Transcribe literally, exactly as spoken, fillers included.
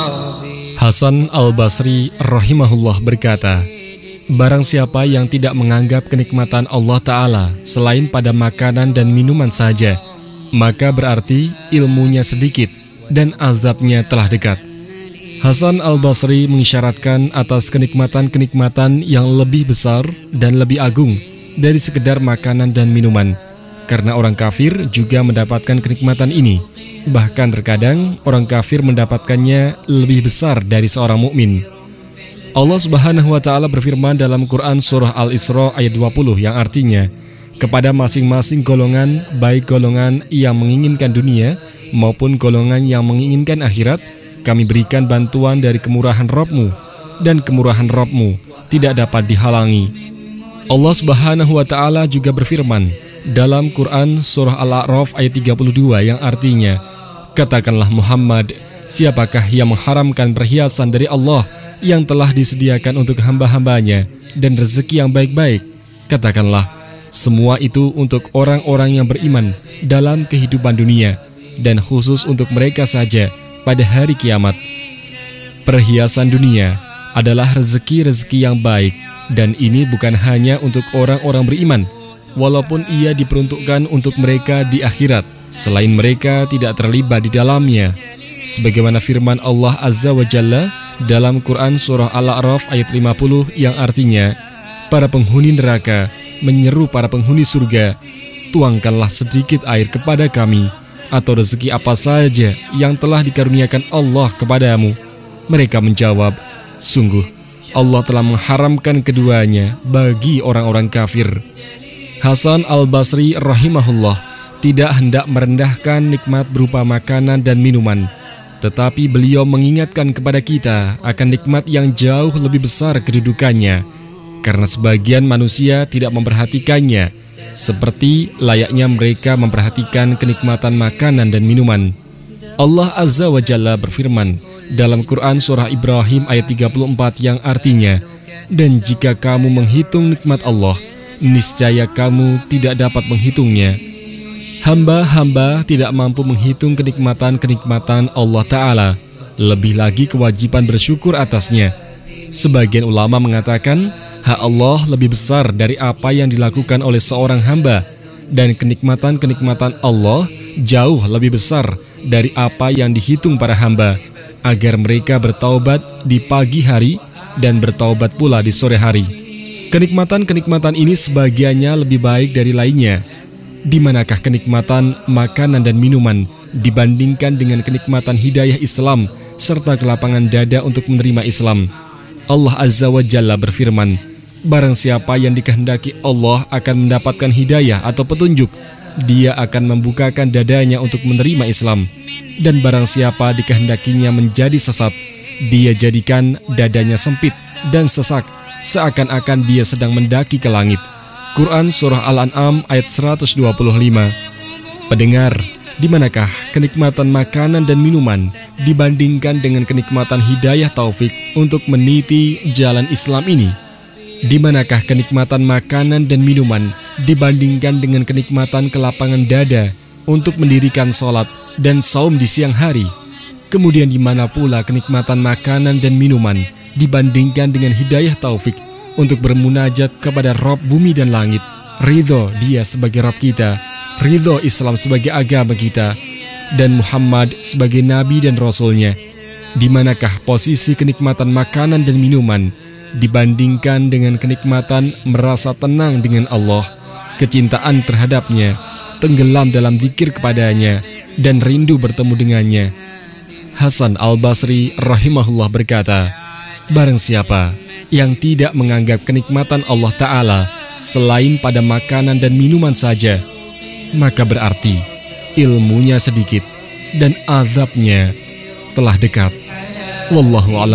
Hasan Al-Basri rahimahullah berkata, barang siapa yang tidak menganggap kenikmatan Allah Ta'ala selain pada makanan dan minuman saja, maka berarti ilmunya sedikit dan azabnya telah dekat. Hasan Al-Basri mengisyaratkan atas kenikmatan-kenikmatan yang lebih besar dan lebih agung dari sekedar makanan dan minuman, karena orang kafir juga mendapatkan kenikmatan ini. Bahkan terkadang orang kafir mendapatkannya lebih besar dari seorang mukmin. Allah Subhanahu wa Ta'ala berfirman dalam Quran Surah Al-Isra ayat dua puluh yang artinya, kepada masing-masing golongan, baik golongan yang menginginkan dunia maupun golongan yang menginginkan akhirat, kami berikan bantuan dari kemurahan Rabb-Mu, dan kemurahan Rabb-Mu tidak dapat dihalangi. Allah Subhanahu wa Ta'ala juga berfirman dalam Quran Surah Al-A'raf ayat tiga puluh dua yang artinya, katakanlah Muhammad, siapakah yang mengharamkan perhiasan dari Allah yang telah disediakan untuk hamba-hambanya dan rezeki yang baik-baik? Katakanlah, semua itu untuk orang-orang yang beriman dalam kehidupan dunia, dan khusus untuk mereka saja pada hari kiamat. Perhiasan dunia adalah rezeki-rezeki yang baik, dan ini bukan hanya untuk orang-orang beriman, walaupun ia diperuntukkan untuk mereka di akhirat, selain mereka tidak terlibat di dalamnya. Sebagaimana firman Allah Azza wa Jalla dalam Quran Surah Al-A'raf ayat lima puluh yang artinya, para penghuni neraka menyeru para penghuni surga, tuangkanlah sedikit air kepada kami, atau rezeki apa saja yang telah dikaruniakan Allah kepadamu. Mereka menjawab, sungguh Allah telah mengharamkan keduanya bagi orang-orang kafir. Hasan Al-Basri rahimahullah tidak hendak merendahkan nikmat berupa makanan dan minuman, tetapi beliau mengingatkan kepada kita akan nikmat yang jauh lebih besar kedudukannya, karena sebagian manusia tidak memperhatikannya, seperti layaknya mereka memperhatikan kenikmatan makanan dan minuman. Allah Azza wa Jalla berfirman dalam Quran Surah Ibrahim ayat tiga puluh empat yang artinya, dan jika kamu menghitung nikmat Allah, niscaya kamu tidak dapat menghitungnya. Hamba-hamba tidak mampu menghitung kenikmatan-kenikmatan Allah Ta'ala, lebih lagi kewajiban bersyukur atasnya. Sebagian ulama mengatakan, hak Allah lebih besar dari apa yang dilakukan oleh seorang hamba, dan kenikmatan-kenikmatan Allah jauh lebih besar dari apa yang dihitung para hamba, agar mereka bertaubat di pagi hari dan bertaubat pula di sore hari. Kenikmatan-kenikmatan ini sebagiannya lebih baik dari lainnya. Di manakah kenikmatan makanan dan minuman dibandingkan dengan kenikmatan hidayah Islam serta kelapangan dada untuk menerima Islam? Allah Azza wa Jalla berfirman, barang siapa yang dikehendaki Allah akan mendapatkan hidayah atau petunjuk, dia akan membukakan dadanya untuk menerima Islam. Dan barang siapa dikehendakinya menjadi sesat, dia jadikan dadanya sempit dan sesak, seakan-akan dia sedang mendaki ke langit. Quran Surah Al-An'am ayat seratus dua puluh lima. Pendengar, di manakah kenikmatan makanan dan minuman dibandingkan dengan kenikmatan hidayah taufik untuk meniti jalan Islam ini? Di manakah kenikmatan makanan dan minuman dibandingkan dengan kenikmatan kelapangan dada untuk mendirikan sholat dan saum di siang hari? Kemudian di mana pula kenikmatan makanan dan minuman dibandingkan dengan hidayah taufik untuk bermunajat kepada Rabb bumi dan langit, ridho dia sebagai Rabb kita, ridho Islam sebagai agama kita, dan Muhammad sebagai Nabi dan Rasulnya? Di manakah posisi kenikmatan makanan dan minuman dibandingkan dengan kenikmatan merasa tenang dengan Allah, kecintaan terhadapnya, tenggelam dalam zikir kepadanya, dan rindu bertemu dengannya? Hasan Al-Basri rahimahullah berkata, barang siapa yang tidak menganggap kenikmatan Allah Ta'ala selain pada makanan dan minuman saja, maka berarti ilmunya sedikit dan azabnya telah dekat. Wallahu a'lam.